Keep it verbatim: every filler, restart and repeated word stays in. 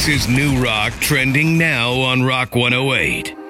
This is New Rock, trending now on Rock one oh eight.